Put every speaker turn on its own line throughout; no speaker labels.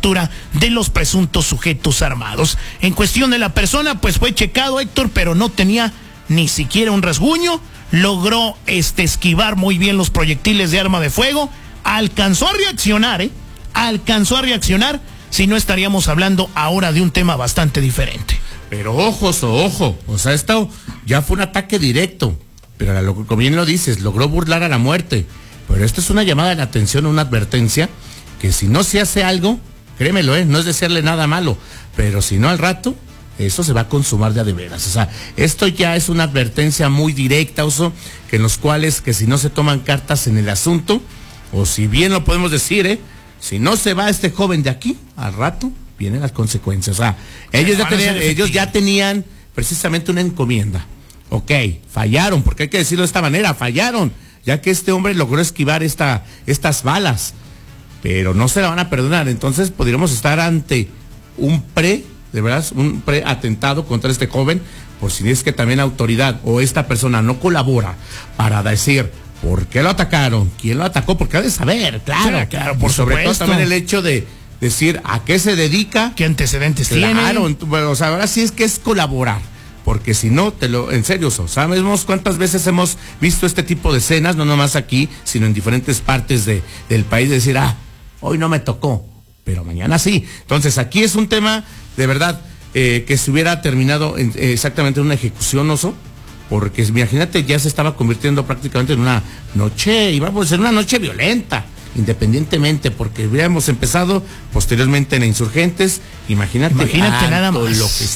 captura de los presuntos sujetos armados. En cuestión de la persona, pues fue checado, Héctor, pero no tenía ni siquiera un rasguño. Logró esquivar muy bien los proyectiles de arma de fuego. Alcanzó a reaccionar, si no estaríamos hablando ahora de un tema bastante diferente.
Pero ojo, o sea, esto ya fue un ataque directo, pero como bien lo dices, logró burlar a la muerte. Pero esto es una llamada de atención, una advertencia, que si no se hace algo, créemelo, no es desearle nada malo, pero si no al rato, eso se va a consumar de veras. O sea, esto ya es una advertencia muy directa, Oso, que en los cuales, que si no se toman cartas en el asunto, o si bien lo podemos decir, si no se va este joven de aquí, al rato vienen las consecuencias. O sea, ellos ya tenían precisamente una encomienda. Ok, fallaron, porque hay que decirlo de esta manera, fallaron, ya que este hombre logró esquivar estas balas, pero no se la van a perdonar. Entonces podríamos estar ante un atentado contra este joven, por si es que también la autoridad o esta persona no colabora para decir por qué lo atacaron, quién lo atacó, porque ha de saber, claro, por sobre todo también el hecho de decir a qué se dedica,
qué antecedentes tiene.
Claro, o sea, ahora sí es que es colaborar, porque si no, en serio, sabemos cuántas veces hemos visto este tipo de escenas, no nomás aquí, sino en diferentes partes del país, de decir, hoy no me tocó, pero mañana sí. Entonces aquí es un tema, de verdad, que se hubiera terminado exactamente en una ejecución, Oso, porque imagínate, ya se estaba convirtiendo prácticamente en una noche, íbamos a ser una noche violenta, independientemente, porque hubiéramos empezado posteriormente en Insurgentes. Imagínate
nada más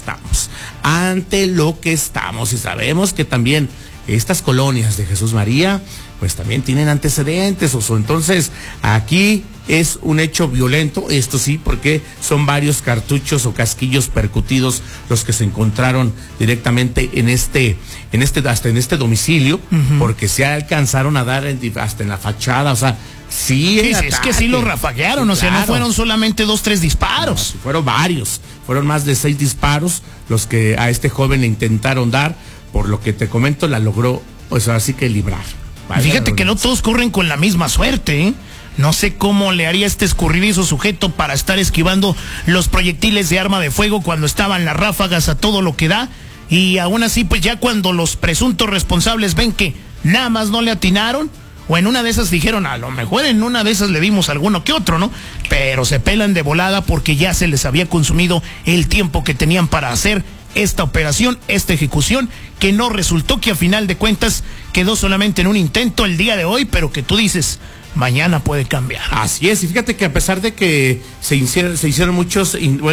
ante lo que estamos, y sabemos que también estas colonias de Jesús María pues también tienen antecedentes, Oso. Entonces aquí es un hecho violento, esto sí, porque son varios cartuchos o casquillos percutidos los que se encontraron directamente hasta en este domicilio, porque se alcanzaron a dar hasta en la fachada, o sea, sí,
es que sí lo rafaguearon, o sea, no fueron solamente 2-3 disparos.
No, fueron varios, fueron más de 6 disparos los que a este joven le intentaron dar, por lo que te comento, la logró, pues así que librar.
Fíjate que no todos corren con la misma suerte, No sé cómo le haría este escurridizo sujeto para estar esquivando los proyectiles de arma de fuego cuando estaban las ráfagas a todo lo que da. Y aún así, pues ya cuando los presuntos responsables ven que nada más no le atinaron, o en una de esas dijeron, a lo mejor en una de esas le dimos alguno que otro, ¿no? Pero se pelan de volada porque ya se les había consumido el tiempo que tenían para hacer esta operación, esta ejecución, que no resultó, que a final de cuentas quedó solamente en un intento el día de hoy, pero que tú dices, mañana puede cambiar.
Así es, y fíjate que a pesar de que se hicieron muchos,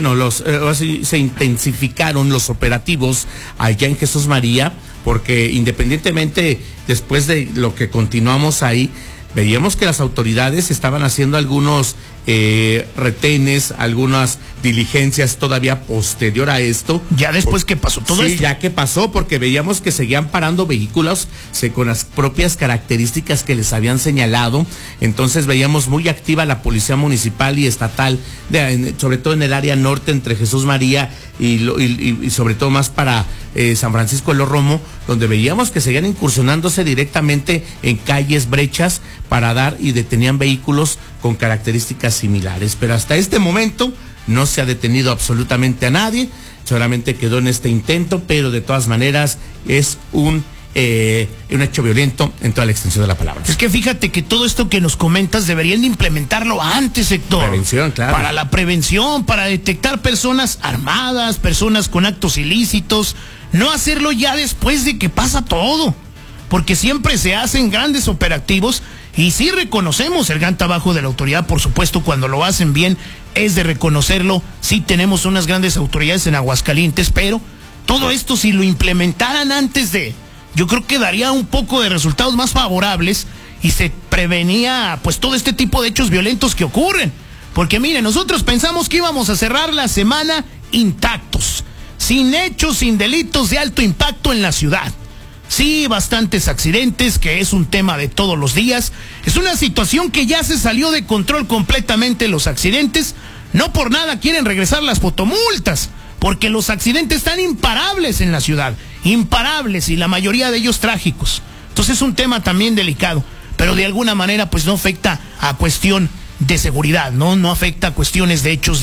se intensificaron los operativos allá en Jesús María, porque independientemente después de lo que continuamos ahí, veíamos que las autoridades estaban haciendo algunos retenes, algunas diligencias todavía posterior a esto.
Ya después que pasó todo esto.
Sí, ya que pasó, porque veíamos que seguían parando vehículos con las propias características que les habían señalado. Entonces veíamos muy activa la policía municipal y estatal, sobre todo en el área norte entre Jesús María y sobre todo más para San Francisco de los Romo, donde veíamos que seguían incursionándose directamente en calles, brechas, para dar y detenían vehículos con características similares. Pero hasta este momento no se ha detenido absolutamente a nadie, solamente quedó en este intento, pero de todas maneras es un hecho violento en toda la extensión de la palabra.
Es que fíjate que todo esto que nos comentas deberían de implementarlo antes, Héctor.
Prevención, claro.
Para la prevención, para detectar personas armadas, personas con actos ilícitos, no hacerlo ya después de que pasa todo, porque siempre se hacen grandes operativos y sí reconocemos el gran trabajo de la autoridad, por supuesto, cuando lo hacen bien es de reconocerlo. Sí tenemos unas grandes autoridades en Aguascalientes, pero todo esto si lo implementaran antes de, yo creo que daría un poco de resultados más favorables y se prevenía pues todo este tipo de hechos violentos que ocurren. Porque miren, nosotros pensamos que íbamos a cerrar la semana intactos, sin hechos, sin delitos de alto impacto en la ciudad. Sí, bastantes accidentes, que es un tema de todos los días. Es una situación que ya se salió de control completamente, los accidentes. No por nada quieren regresar las fotomultas, porque los accidentes están imparables en la ciudad, imparables, y la mayoría de ellos trágicos. Entonces es un tema también delicado, pero de alguna manera pues no afecta a cuestión de seguridad, no afecta a cuestiones de hechos